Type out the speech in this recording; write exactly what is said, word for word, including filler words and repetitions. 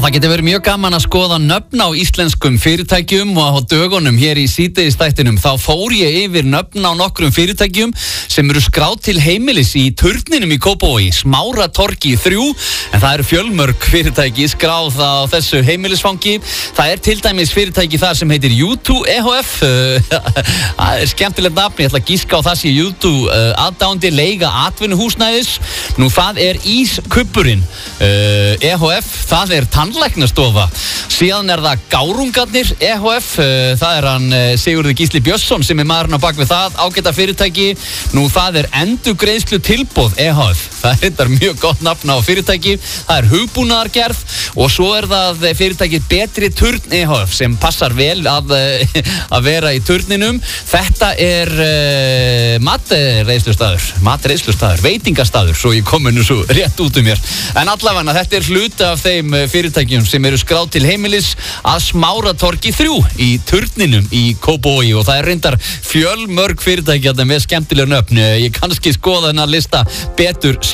það getur verið mjög gaman að skoða nöfn á íslenskum fyrirtækjum og á dögunum hér í síðdegisþættinum þá fór ég yfir nöfn á nokkrum fyrirtækjum sem eru skráð til heimilis í turninum í Kópavogi, Smáratorgi þrjú, en það eru fjölmörg fyrirtæki skráð á þessu heimilisfangi. Það er til dæmis fyrirtæki þar sem heitir U two E H F, það er skemmtilegt nafn, ég ætla að giska á það sé U two aðdáandi leiga atvinnuhúsnæðis. Nú það er Ískubburinn E H F, það er tannlæknastofa. Síðan er það Gárungarnir E H F, það er hann Sigurður Gísli Björnsson sem er maðurinn á bak við það ágæta fyrirtæki. Nú það er Endurgreiðslu tilboð E H F, það er þetta mjög gott nafn á fyrirtæki. Það er hugbúnaðargerð og svo er það fyrirtækið Betri Turn E H F sem passar vel að, að vera í turninum. Þetta er uh, matreiðslustaður, matreiðslustaður, veitingastaður, svo ég kom hennu svo rétt út um mér. En allavega þetta er hluti af þeim fyrirtækjum sem eru skráð til heimilis að Smáratorgi þrjú í turninum í Kópavogi og það er reyndar fjölmörg fyrirtæki með skemmtilega nöfn. Ég kannski skoða þennan lista betur